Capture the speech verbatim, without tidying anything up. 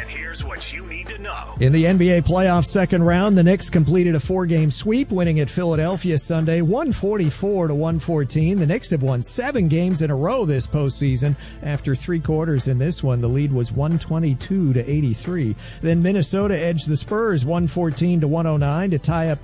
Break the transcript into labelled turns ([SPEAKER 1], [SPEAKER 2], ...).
[SPEAKER 1] And here's what you need to know.
[SPEAKER 2] In the N B A playoff second round, the Knicks completed a four-game sweep, winning at Philadelphia Sunday one forty-four to one fourteen. The Knicks have won seven games in a row this postseason. After three quarters in this one, the lead was one twenty-two to eighty-three. Then Minnesota edged the Spurs one fourteen to one oh nine to tie up